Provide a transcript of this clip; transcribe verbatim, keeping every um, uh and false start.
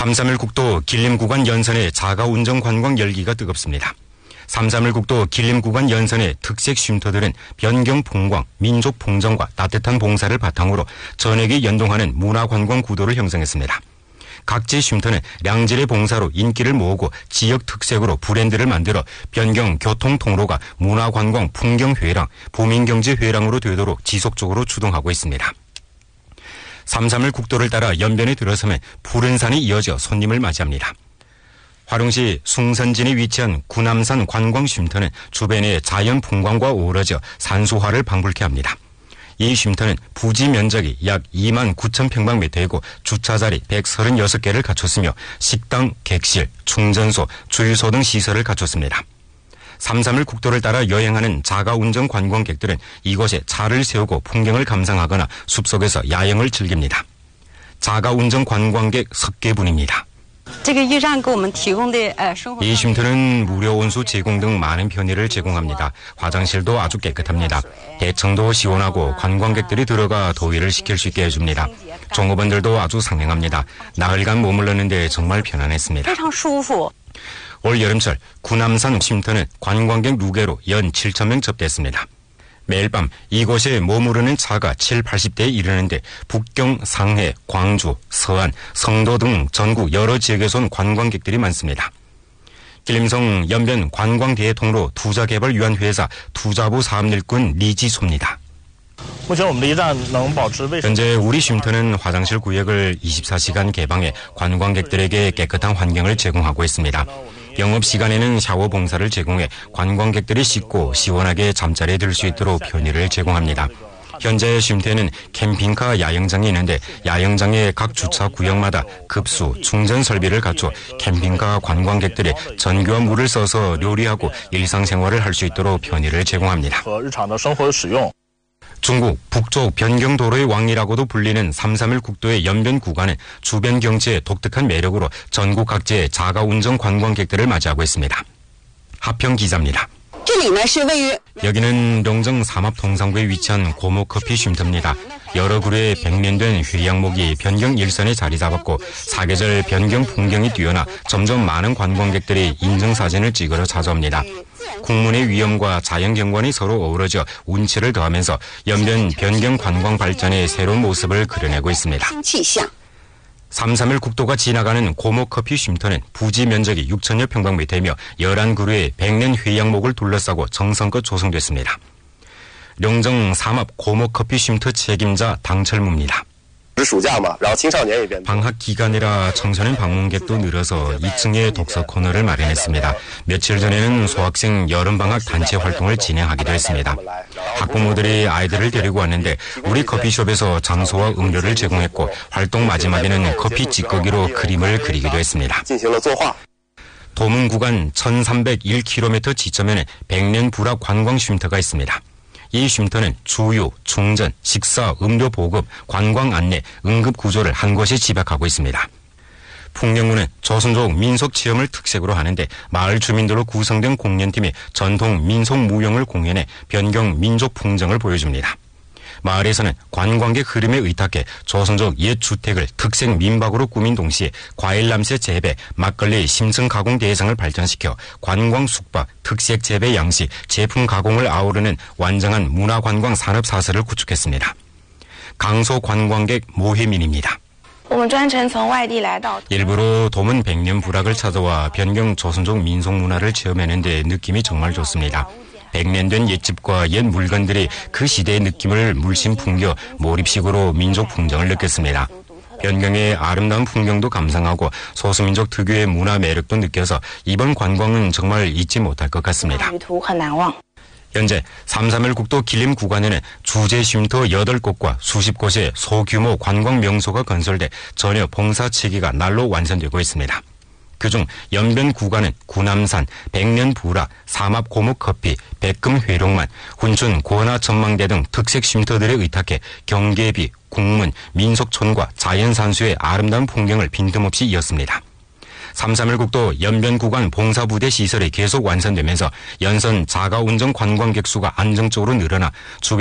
삼삼일 국도 길림 구간 연선의 자가 운전 관광 열기가 뜨겁습니다. 삼삼일 국도 길림 구간 연선의 특색 쉼터들은 변경 풍광, 민족 풍정과 따뜻한 봉사를 바탕으로 전역이 연동하는 문화관광 구도를 형성했습니다. 각지 쉼터는 량질의 봉사로 인기를 모으고 지역 특색으로 브랜드를 만들어 변경 교통 통로가 문화관광 풍경회랑, 부민경제회랑으로 되도록 지속적으로 추동하고 있습니다. 삼삼일 국도를 따라 연변에 들어서면 푸른 산이 이어져 손님을 맞이합니다. 화룡시 숭선진에 위치한 구남산 관광쉼터는 주변의 자연 풍광과 어우러져 산소화를 방불케 합니다. 이 쉼터는 부지 면적이 약 이만 구천 평방미터이고 주차자리 백삼십육 개를 갖췄으며 식당, 객실, 충전소, 주유소 등 시설을 갖췄습니다. 삼삼일 국도를 따라 여행하는 자가운전 관광객들은 이곳에 차를 세우고 풍경을 감상하거나 숲속에서 야영을 즐깁니다. 자가운전 관광객 석계분입니다. 이 쉼터는 무료 온수 제공 등 많은 편의를 제공합니다. 화장실도 아주 깨끗합니다. 대청도 시원하고 관광객들이 들어가 더위를 식힐 수 있게 해줍니다. 종업원들도 아주 상냥합니다. 나흘간 머물렀는데 정말 편안했습니다. 올 여름철 구남산 쉼터는 관광객 누계로 연 칠천 명 접대했습니다. 매일 밤 이곳에 머무르는 차가 칠팔십 대에 이르는데 북경, 상해, 광주, 서안, 성도 등 전국 여러 지역에서 온 관광객들이 많습니다. 길림성 연변 관광대통로 투자개발 위한 회사 투자부 사업일꾼 리지소입니다. 현재 우리 쉼터는 화장실 구역을 이십사 시간 개방해 관광객들에게 깨끗한 환경을 제공하고 있습니다. 영업시간에는 샤워 봉사를 제공해 관광객들이 씻고 시원하게 잠자리에 들 수 있도록 편의를 제공합니다. 현재 쉼터에는 캠핑카 야영장이 있는데 야영장의 각 주차 구역마다 급수, 충전 설비를 갖춰 캠핑카 관광객들이 전기와 물을 써서 요리하고 일상생활을 할 수 있도록 편의를 제공합니다. 중국 북쪽 변경도로의 왕이라고도 불리는 삼삼일 국도의 연변 구간은 주변 경치의 독특한 매력으로 전국 각지의 자가운전 관광객들을 맞이하고 있습니다. 하평 기자입니다. 여기는 령정 삼합 동상구에 위치한 고목커피 쉼터입니다. 여러 그루의 백년된 휴양목이 변경 일선에 자리 잡았고 사계절 변경 풍경이 뛰어나 점점 많은 관광객들이 인증사진을 찍으러 찾아옵니다. 국문의 위엄과 자연경관이 서로 어우러져 운치를 더하면서 연변 변경 관광 발전의 새로운 모습을 그려내고 있습니다. 삼삼일 국도가 지나가는 고목커피 쉼터는 부지 면적이 육천여 평방미터이며 열한 그루의 백년 휴양목을 둘러싸고 정성껏 조성됐습니다. 령정 삼합 고목커피 쉼터 책임자 당철무입니다. 방학 기간이라 청소년 방문객도 늘어서 이 층에 독서 코너를 마련했습니다. 며칠 전에는 소학생 여름방학 단체 활동을 진행하기도 했습니다. 학부모들이 아이들을 데리고 왔는데 우리 커피숍에서 장소와 음료를 제공했고 활동 마지막에는 커피 찌꺼기로 그림을 그리기도 했습니다. 도문 구간 천삼백일 킬로미터 지점에는 백년 불화 관광 쉼터가 있습니다. 이 쉼터는 주유, 충전, 식사, 음료 보급, 관광 안내, 응급 구조를 한 곳에 집약하고 있습니다. 풍경구는 조선족 민속 체험을 특색으로 하는데 마을 주민들로 구성된 공연팀이 전통 민속 무용을 공연해 변경 민족 풍정을 보여줍니다. 마을에서는 관광객 흐름에 의탁해 조선족 옛 주택을 특색 민박으로 꾸민 동시에 과일 남새 재배, 막걸리 심층 가공 대상을 발전시켜 관광 숙박, 특색 재배 양식, 제품 가공을 아우르는 완전한 문화관광 산업 사슬을 구축했습니다. 강소 관광객 모혜민입니다. 일부러 도문 백년 불악을 찾아와 변경 조선족 민속 문화를 체험하는데 느낌이 정말 좋습니다. 백년 된 옛집과 옛 물건들이 그 시대의 느낌을 물씬 풍겨 몰입식으로 민족 풍정을 느꼈습니다. 변경의 아름다운 풍경도 감상하고 소수민족 특유의 문화 매력도 느껴서 이번 관광은 정말 잊지 못할 것 같습니다. 현재 삼삼일 국도 길림 구간에는 주재 쉼터 여덟 곳과 수십 곳의 소규모 관광 명소가 건설돼 전혀 봉사 체계가 날로 완성되고 있습니다. 그중 연변 구간은 구남산, 백년 불화, 삼합 고목커피, 백금 회룡만, 훈춘 권하천망대 등 특색 쉼터들에 의탁해 경계비, 국문, 민속촌과 자연산수의 아름다운 풍경을 빈틈없이 이었습니다. 삼삼일 국도 연변 구간 봉사부대 시설이 계속 완성되면서 연선 자가운전 관광객 수가 안정적으로 늘어나